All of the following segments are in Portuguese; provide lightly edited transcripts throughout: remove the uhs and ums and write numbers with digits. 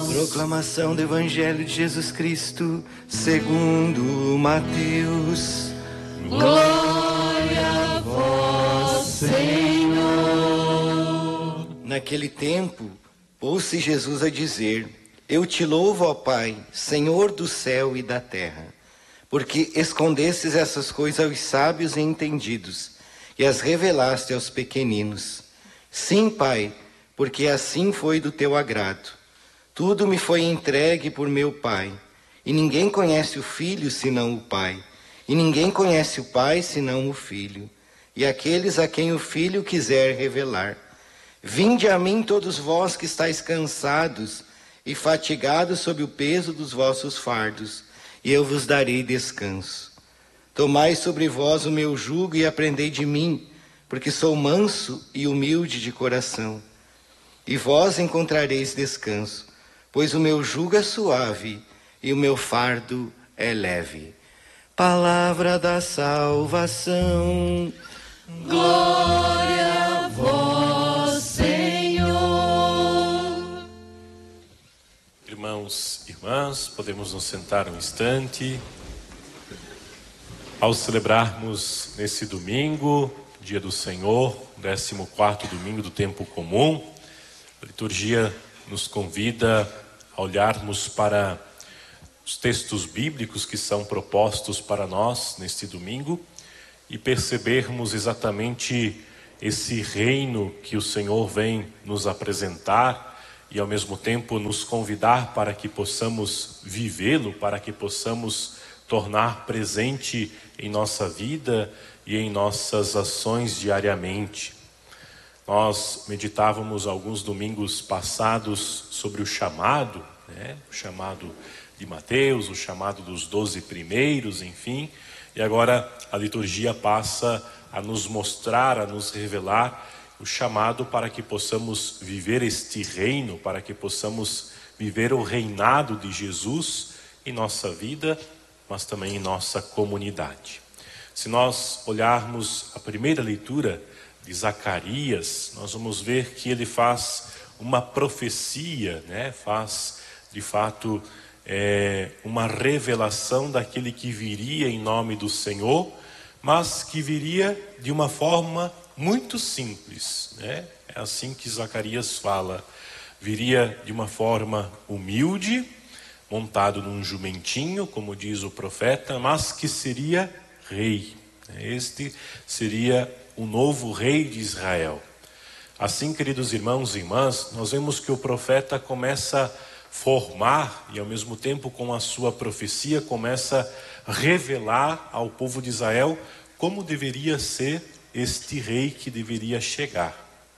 Proclamação do Evangelho de Jesus Cristo, segundo Mateus. Glória a vós, Senhor. Naquele tempo, pôs-se Jesus a dizer: Eu te louvo, ó Pai, Senhor do céu e da terra, porque escondestes essas coisas aos sábios e entendidos, e as revelaste aos pequeninos. Sim, Pai, porque assim foi do teu agrado. Tudo me foi entregue por meu Pai, e ninguém conhece o Filho senão o Pai, e ninguém conhece o Pai senão o Filho, e aqueles a quem o Filho quiser revelar. Vinde a mim todos vós que estáis cansados e fatigados sob o peso dos vossos fardos, e eu vos darei descanso. Tomai sobre vós o meu jugo e aprendei de mim, porque sou manso e humilde de coração. E vós encontrareis descanso, pois o meu jugo é suave e o meu fardo é leve. Palavra da salvação. Glória a vós, Senhor. Irmãos e irmãs, podemos nos sentar um instante. Ao celebrarmos nesse domingo, dia do Senhor, 14º domingo do tempo comum, a liturgia nos convida a olharmos para os textos bíblicos que são propostos para nós neste domingo e percebermos exatamente esse reino que o Senhor vem nos apresentar e ao mesmo tempo nos convidar para que possamos vivê-lo, para que possamos tornar presente em nossa vida e em nossas ações diariamente. Nós meditávamos alguns domingos passados sobre o chamado, o chamado de Mateus, o chamado dos 12 primeiros, enfim, e agora a liturgia passa a nos mostrar, a nos revelar o chamado para que possamos viver este reino, para que possamos viver o reinado de Jesus em nossa vida, mas também em nossa comunidade. Se nós olharmos a primeira leitura de Zacarias, nós vamos ver que ele faz uma profecia, faz de fato uma revelação daquele que viria em nome do Senhor, mas que viria de uma forma muito simples, É assim que Zacarias fala: viria de uma forma humilde, montado num jumentinho, como diz o profeta, mas que seria rei. Este seria o novo rei de Israel. Assim, queridos irmãos e irmãs, nós vemos que o profeta começa a formar e ao mesmo tempo com a sua profecia começa a revelar ao povo de Israel como deveria ser este rei que deveria chegar.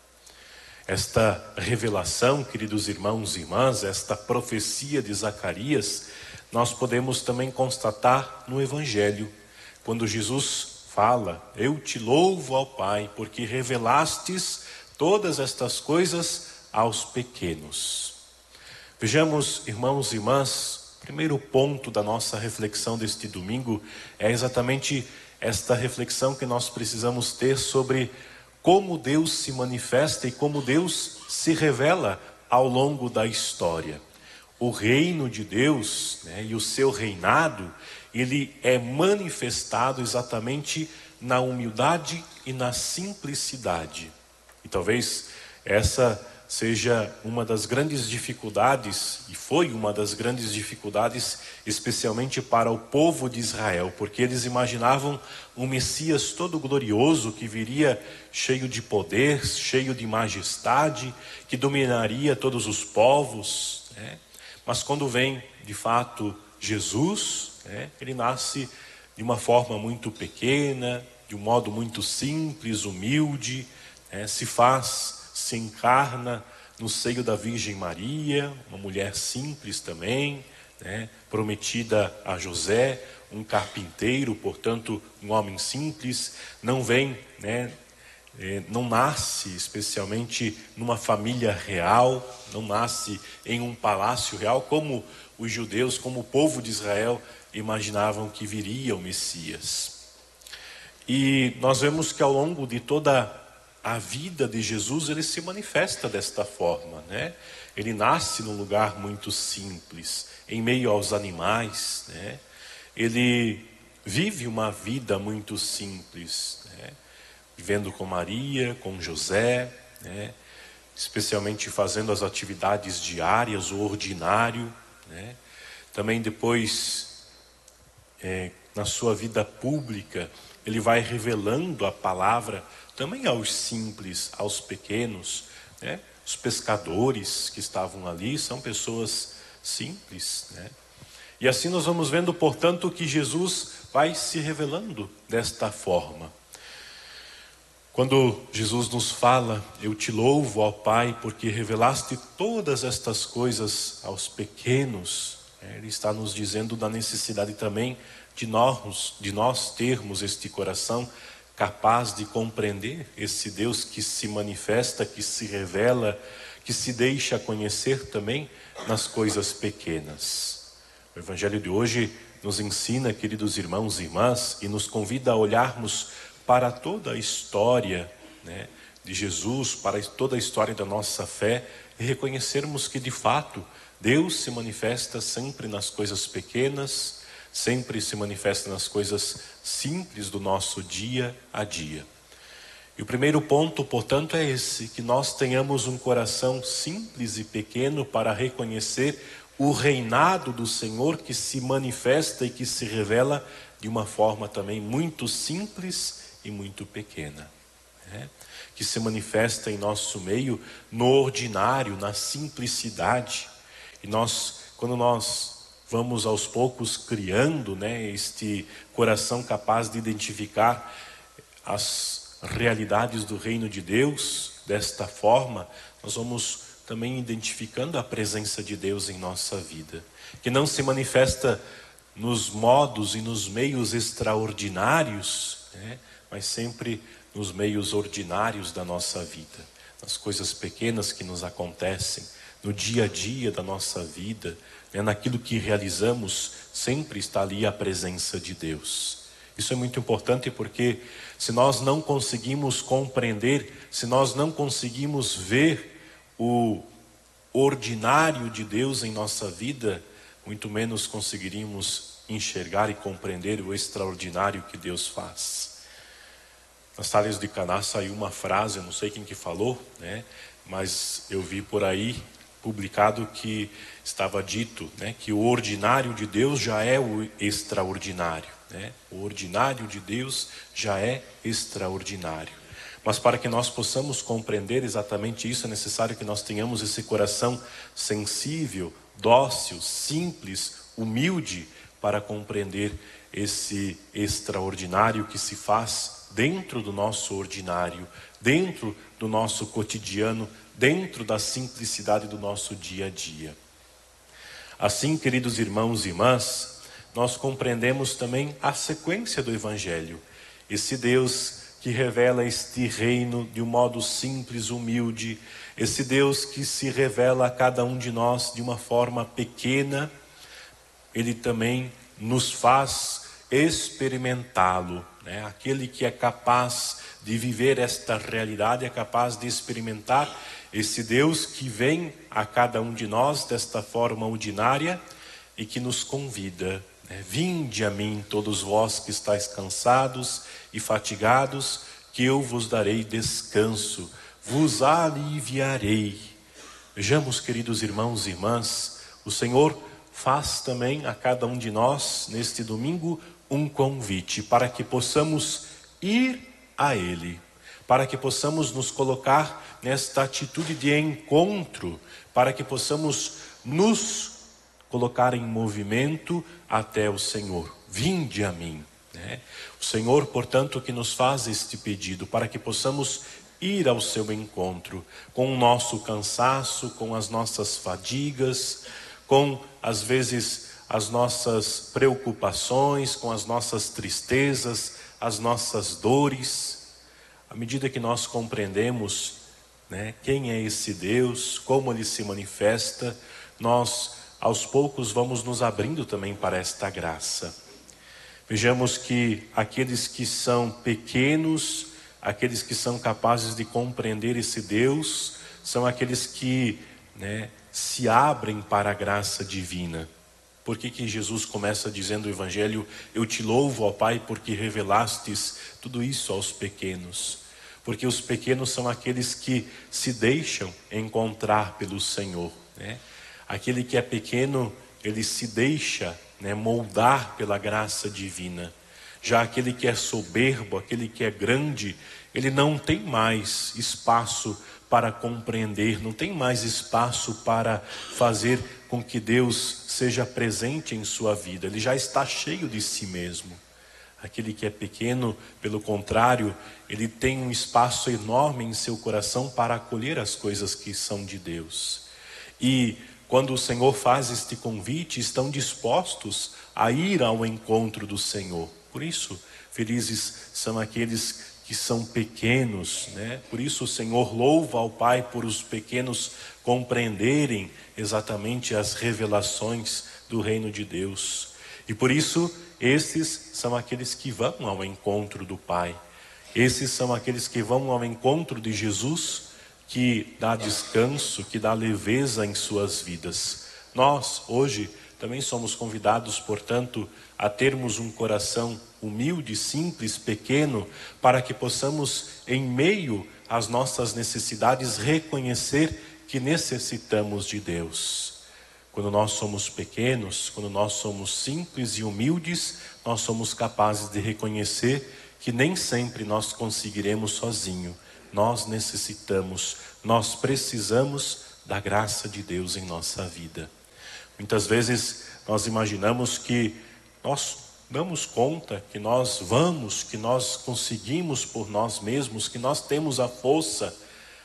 Esta revelação, queridos irmãos e irmãs, esta profecia de Zacarias, nós podemos também constatar no Evangelho, quando Jesus fala: eu te louvo, ó Pai, porque revelastes todas estas coisas aos pequenos. Vejamos, irmãos e irmãs, o primeiro ponto da nossa reflexão deste domingo é exatamente esta reflexão que nós precisamos ter sobre como Deus se manifesta e como Deus se revela ao longo da história. O reino de Deus, e o seu reinado, ele é manifestado exatamente na humildade e na simplicidade. E talvez essa seja uma das grandes dificuldades, e foi uma das grandes dificuldades, especialmente para o povo de Israel, porque eles imaginavam um Messias todo glorioso, que viria cheio de poder, cheio de majestade, que dominaria todos os povos, Mas quando vem, de fato, Jesus, ele nasce de uma forma muito pequena, de um modo muito simples, humilde, se encarna no seio da Virgem Maria, uma mulher simples também, prometida a José, um carpinteiro, portanto, um homem simples, não vem, não nasce especialmente numa família real, não nasce em um palácio real, como os judeus, como o povo de Israel imaginavam que viria o Messias. E nós vemos que ao longo de toda a vida de Jesus, ele se manifesta desta forma, né? Ele nasce num lugar muito simples, em meio aos animais, né? Ele vive uma vida muito simples, né? Vivendo com Maria, com José, né? Especialmente fazendo as atividades diárias, o ordinário, né? Também depois, na sua vida pública, ele vai revelando a palavra também aos simples, aos pequenos, né? Os pescadores que estavam ali são pessoas simples, né? E assim nós vamos vendo, portanto, que Jesus vai se revelando desta forma. Quando Jesus nos fala, eu te louvo, ó Pai, porque revelaste todas estas coisas aos pequenos, ele está nos dizendo da necessidade também de nós termos este coração capaz de compreender esse Deus que se manifesta, que se revela, que se deixa conhecer também nas coisas pequenas. O Evangelho de hoje nos ensina, queridos irmãos e irmãs, e nos convida a olharmos para toda a história, né, de Jesus, para toda a história da nossa fé, e reconhecermos que de fato Deus se manifesta sempre nas coisas pequenas, sempre se manifesta nas coisas simples do nosso dia a dia. E o primeiro ponto, portanto, é esse, que nós tenhamos um coração simples e pequeno para reconhecer o reinado do Senhor que se manifesta e que se revela de uma forma também muito simples e muito pequena, né? Que se manifesta em nosso meio no ordinário, na simplicidade. E quando nós vamos aos poucos criando, né, este coração capaz de identificar as realidades do reino de Deus desta forma, nós vamos também identificando a presença de Deus em nossa vida, que não se manifesta nos modos e nos meios extraordinários, né, mas sempre nos meios ordinários da nossa vida, nas coisas pequenas que nos acontecem, no dia a dia da nossa vida, né, naquilo que realizamos, sempre está ali a presença de Deus. Isso é muito importante porque se nós não conseguimos compreender, se nós não conseguimos ver o ordinário de Deus em nossa vida, muito menos conseguiríamos enxergar e compreender o extraordinário que Deus faz. Nas talhas de Caná saiu uma frase, eu não sei quem que falou, né, mas eu vi por aí publicado que estava dito, né, que o ordinário de Deus já é o extraordinário, né? O ordinário de Deus já é extraordinário. Mas para que nós possamos compreender exatamente isso, é necessário que nós tenhamos esse coração sensível, dócil, simples, humilde, para compreender esse extraordinário que se faz dentro do nosso ordinário, dentro do nosso cotidiano, dentro da simplicidade do nosso dia a dia. Assim, queridos irmãos e irmãs, nós compreendemos também a sequência do Evangelho. Esse Deus que revela este reino de um modo simples, humilde, esse Deus que se revela a cada um de nós de uma forma pequena, ele também nos faz experimentá-lo, né? Aquele que é capaz de viver esta realidade é capaz de experimentar esse Deus que vem a cada um de nós desta forma ordinária e que nos convida, né? Vinde a mim todos vós que estáis cansados e fatigados, que eu vos darei descanso, vos aliviarei. Vejamos, queridos irmãos e irmãs, o Senhor faz também a cada um de nós neste domingo um convite para que possamos ir a Ele, para que possamos nos colocar nesta atitude de encontro, para que possamos nos colocar em movimento até o Senhor. Vinde a mim, né? O Senhor, portanto, que nos faz este pedido para que possamos ir ao seu encontro com o nosso cansaço, com as nossas fadigas, com às vezes as nossas preocupações, com as nossas tristezas, as nossas dores. À medida que nós compreendemos, né, quem é esse Deus, como Ele se manifesta, nós aos poucos vamos nos abrindo também para esta graça. Vejamos que aqueles que são pequenos aqueles que são capazes de compreender esse Deus, são aqueles que, se abrem para a graça divina. Por que Jesus começa dizendo o Evangelho: eu te louvo, ó Pai, porque revelastes tudo isso aos pequenos? Porque os pequenos são aqueles que se deixam encontrar pelo Senhor, Aquele que é pequeno, ele se deixa, moldar pela graça divina. Já aquele que é soberbo, aquele que é grande, ele não tem mais espaço para compreender, não tem mais espaço para fazer com que Deus seja presente em sua vida. Ele já está cheio de si mesmo. Aquele que é pequeno, pelo contrário, ele tem um espaço enorme em seu coração para acolher as coisas que são de Deus. E quando o Senhor faz este convite, estão dispostos a ir ao encontro do Senhor. Por isso, felizes são aqueles que são pequenos, Por isso o Senhor louva ao Pai por os pequenos compreenderem exatamente as revelações do reino de Deus. E por isso, esses são aqueles que vão ao encontro do Pai. Esses são aqueles que vão ao encontro de Jesus, que dá descanso, que dá leveza em suas vidas. Nós, hoje, também somos convidados, portanto, a termos um coração humilde, simples, pequeno, para que possamos, em meio às nossas necessidades, reconhecer que necessitamos de Deus. Quando nós somos pequenos, quando nós somos simples e humildes, nós somos capazes de reconhecer que nem sempre nós conseguiremos sozinho. Nós necessitamos, nós precisamos da graça de Deus em nossa vida. Muitas vezes nós imaginamos que nós damos conta, que nós vamos, que nós conseguimos por nós mesmos, que nós temos a força,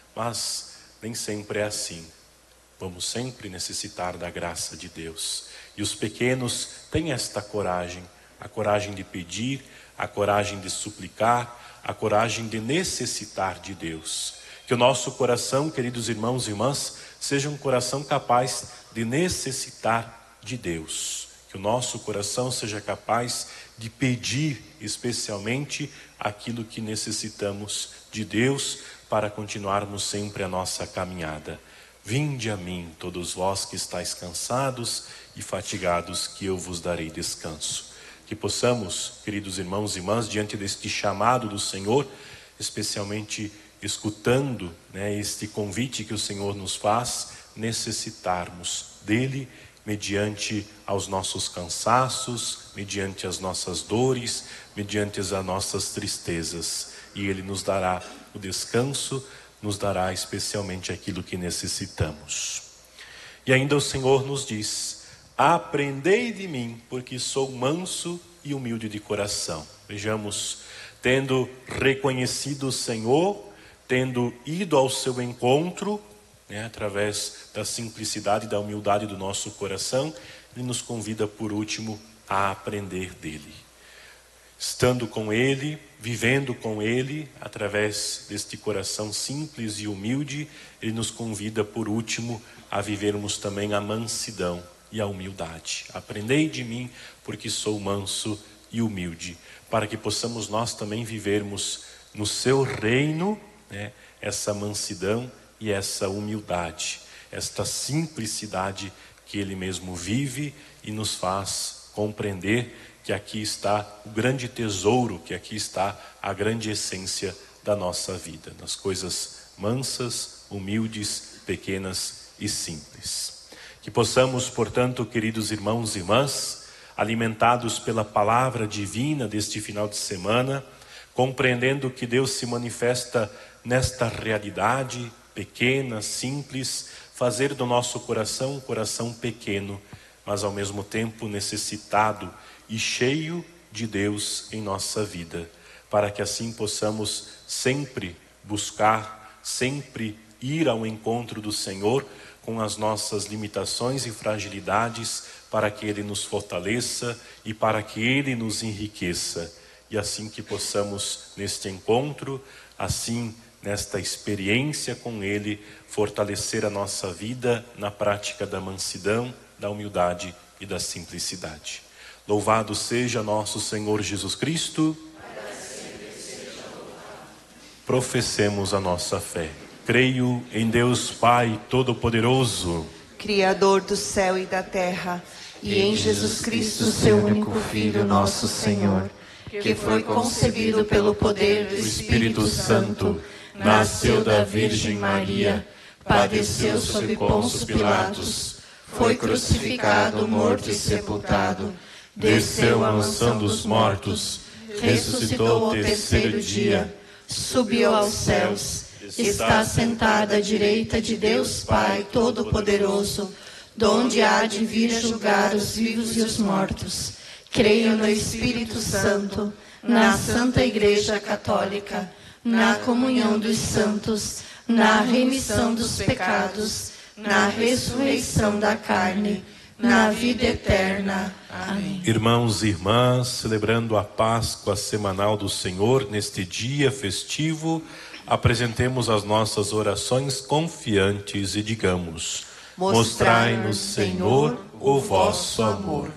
mas nem sempre é assim. Vamos sempre necessitar da graça de Deus. E os pequenos têm esta coragem, a coragem de pedir, a coragem de suplicar, a coragem de necessitar de Deus. Que o nosso coração, queridos irmãos e irmãs, seja um coração capaz de necessitar de Deus. Que o nosso coração seja capaz de pedir especialmente aquilo que necessitamos de Deus para continuarmos sempre a nossa caminhada. Vinde a mim, todos vós que estáis cansados e fatigados, que eu vos darei descanso. Que possamos, queridos irmãos e irmãs, diante deste chamado do Senhor, especialmente escutando este convite que o Senhor nos faz, necessitarmos dele mediante aos nossos cansaços, mediante as nossas dores, mediante as nossas tristezas. E ele nos dará o descanso, nos dará especialmente aquilo que necessitamos. E ainda o Senhor nos diz: aprendei de mim, porque sou manso e humilde de coração. Vejamos, tendo reconhecido o Senhor, tendo ido ao seu encontro, através da simplicidade e da humildade do nosso coração, ele nos convida por último a aprender dele. Estando com ele, vivendo com ele, através deste coração simples e humilde, ele nos convida por último a vivermos também a mansidão e a humildade. Aprendei de mim, porque sou manso e humilde, para que possamos nós também vivermos no seu reino, essa mansidão e essa humildade, esta simplicidade que ele mesmo vive e nos faz compreender que aqui está o grande tesouro, que aqui está a grande essência da nossa vida, nas coisas mansas, humildes, pequenas e simples. Que possamos, portanto, queridos irmãos e irmãs, alimentados pela palavra divina deste final de semana, compreendendo que Deus se manifesta nesta realidade pequena, simples, fazer do nosso coração um coração pequeno, mas ao mesmo tempo necessitado e cheio de Deus em nossa vida, para que assim possamos sempre buscar, sempre ir ao encontro do Senhor com as nossas limitações e fragilidades, para que Ele nos fortaleça e para que Ele nos enriqueça. E assim que possamos neste encontro, assim nesta experiência com Ele, fortalecer a nossa vida na prática da mansidão, da humildade e da simplicidade. Louvado seja nosso Senhor Jesus Cristo. Professemos a nossa fé. Creio em Deus Pai Todo-Poderoso, Criador do céu e da terra, e em Jesus Cristo, seu único Filho, nosso Senhor, que foi concebido pelo poder do Espírito Santo, nasceu da Virgem Maria, padeceu sob Pôncio Pilatos, foi crucificado, morto e sepultado, desceu à mansão dos mortos, ressuscitou ao terceiro dia, subiu aos céus, está sentado à direita de Deus Pai Todo-Poderoso, donde há de vir julgar os vivos e os mortos. Creio no Espírito Santo, na Santa Igreja Católica, na comunhão dos santos, na remissão dos pecados, na ressurreição da carne, na vida eterna. Amém. Irmãos e irmãs, celebrando a Páscoa semanal do Senhor, neste dia festivo, apresentemos as nossas orações confiantes e digamos: mostrai-nos, Senhor, o vosso amor.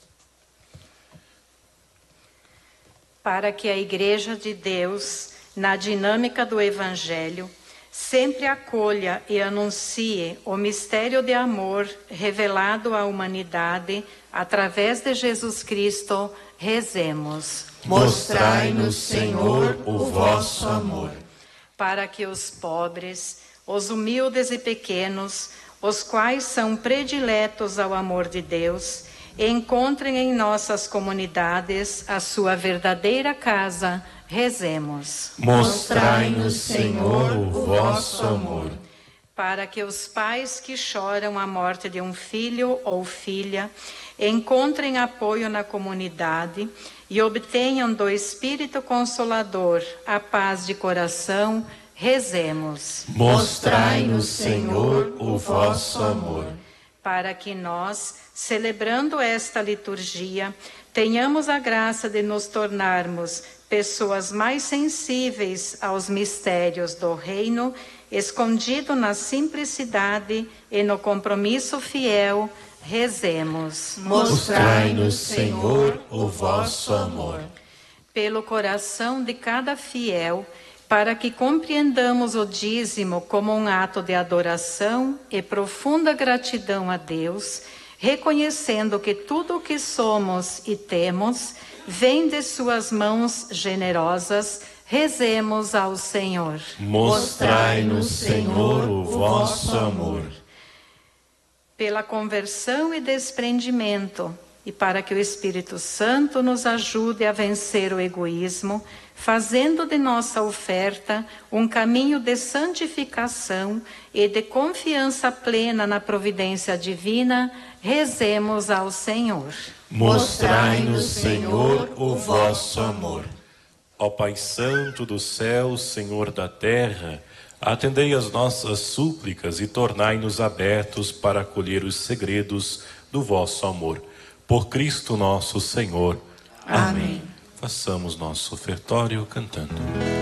Para que a Igreja de Deus, na dinâmica do Evangelho, sempre acolha e anuncie o mistério de amor revelado à humanidade através de Jesus Cristo, rezemos. Mostrai-nos, Senhor, o vosso amor. Para que os pobres, os humildes e pequenos, os quais são prediletos ao amor de Deus, encontrem em nossas comunidades a sua verdadeira casa, rezemos. Mostrai-nos, Senhor, o vosso amor. Para que os pais que choram a morte de um filho ou filha encontrem apoio na comunidade e obtenham do Espírito Consolador a paz de coração, rezemos. Mostrai-nos, Senhor, o vosso amor. Para que nós, celebrando esta liturgia, tenhamos a graça de nos tornarmos pessoas mais sensíveis aos mistérios do reino, escondido na simplicidade e no compromisso fiel, rezemos. Mostrai-nos, Senhor, o vosso amor. Pelo coração de cada fiel, para que compreendamos o dízimo como um ato de adoração e profunda gratidão a Deus, reconhecendo que tudo o que somos e temos vem de suas mãos generosas, rezemos ao Senhor. Mostrai-nos, Senhor, o vosso amor. Pela conversão e desprendimento, e para que o Espírito Santo nos ajude a vencer o egoísmo, fazendo de nossa oferta um caminho de santificação e de confiança plena na providência divina, rezemos ao Senhor. Mostrai-nos, Senhor, o vosso amor. Ó Pai Santo do céu, Senhor da terra, atendei as nossas súplicas e tornai-nos abertos para acolher os segredos do vosso amor. Por Cristo nosso Senhor. Amém. Façamos nosso ofertório cantando.